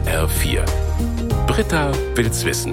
HR4. Britta will's wissen.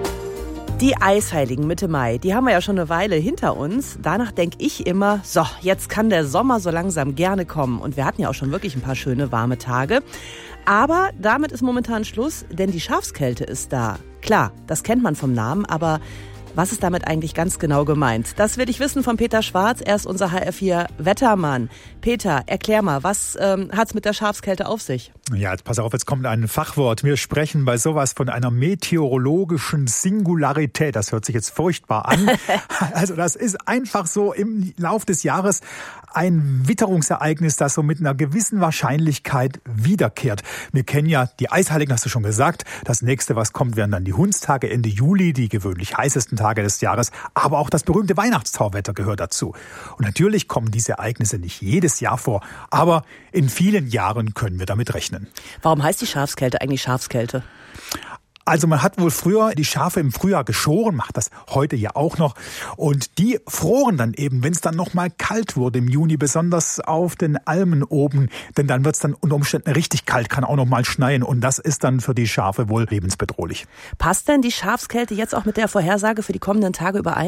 Die Eisheiligen Mitte Mai, die haben wir ja schon eine Weile hinter uns. Danach denke ich immer, so, jetzt kann der Sommer so langsam gerne kommen. Und wir hatten ja auch schon wirklich ein paar schöne, warme Tage. Aber damit ist momentan Schluss, denn die Schafskälte ist da. Klar, das kennt man vom Namen, aber was ist damit eigentlich ganz genau gemeint? Das will ich wissen von Peter Schwarz. Er ist unser HR4-Wettermann. Peter, erklär mal, was hat's mit der Schafskälte auf sich? Ja, jetzt pass auf, jetzt kommt ein Fachwort. Wir sprechen bei sowas von einer meteorologischen Singularität. Das hört sich jetzt furchtbar an. Also das ist einfach so im Lauf des Jahres ein Witterungsereignis, das so mit einer gewissen Wahrscheinlichkeit wiederkehrt. Wir kennen ja die Eisheiligen, hast du schon gesagt. Das nächste, was kommt, wären dann die Hundstage Ende Juli, die gewöhnlich heißesten Tage des Jahres. Aber auch das berühmte Weihnachtstauwetter gehört dazu. Und natürlich kommen diese Ereignisse nicht jedes Jahr vor. Aber in vielen Jahren können wir damit rechnen. Warum heißt die Schafskälte eigentlich Schafskälte? Also man hat wohl früher die Schafe im Frühjahr geschoren, macht das heute ja auch noch. Und die froren dann eben, wenn es dann noch mal kalt wurde im Juni, besonders auf den Almen oben. Denn dann wird es dann unter Umständen richtig kalt, kann auch noch mal schneien. Und das ist dann für die Schafe wohl lebensbedrohlich. Passt denn die Schafskälte jetzt auch mit der Vorhersage für die kommenden Tage überein?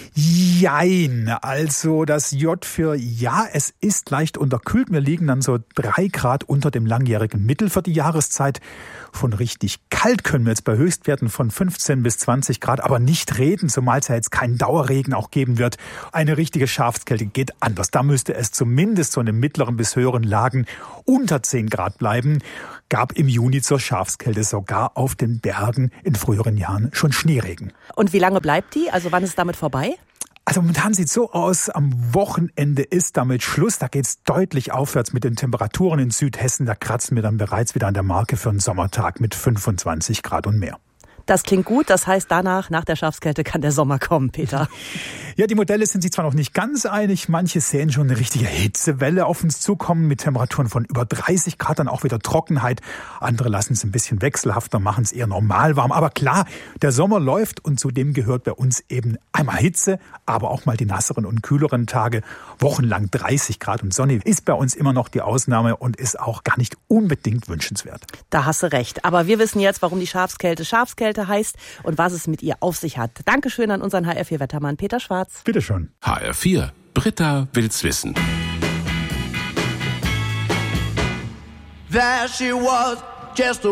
Jein, also das J für ja, es ist leicht unterkühlt. Wir liegen dann so 3 Grad unter dem langjährigen Mittel für die Jahreszeit. Von richtig kalt können wir jetzt bei Höchstwerten von 15 bis 20 Grad aber nicht reden, zumal es ja jetzt keinen Dauerregen auch geben wird. Eine richtige Schafskälte geht anders. Da müsste es zumindest so in den mittleren bis höheren Lagen unter 10 Grad bleiben. Gab im Juni zur Schafskälte sogar auf den Bergen in früheren Jahren schon Schneeregen. Und wie lange bleibt die? Also wann ist damit vorbei? Also momentan sieht es so aus, am Wochenende ist damit Schluss. Da geht es deutlich aufwärts mit den Temperaturen in Südhessen. Da kratzen wir dann bereits wieder an der Marke für einen Sommertag mit 25 Grad und mehr. Das klingt gut, das heißt nach der Schafskälte kann der Sommer kommen, Peter. Ja, die Modelle sind sich zwar noch nicht ganz einig, manche sehen schon eine richtige Hitzewelle auf uns zukommen mit Temperaturen von über 30 Grad, dann auch wieder Trockenheit. Andere lassen es ein bisschen wechselhafter, machen es eher normal warm. Aber klar, der Sommer läuft und zudem gehört bei uns eben einmal Hitze, aber auch mal die nasseren und kühleren Tage. Wochenlang 30 Grad und Sonne ist bei uns immer noch die Ausnahme und ist auch gar nicht unbedingt wünschenswert. Da hast du recht. Aber wir wissen jetzt, warum die Schafskälte heißt und was es mit ihr auf sich hat. Dankeschön an unseren HR4-Wettermann Peter Schwarz. Bitte schön. HR4. Britta will's wissen. There she was, just a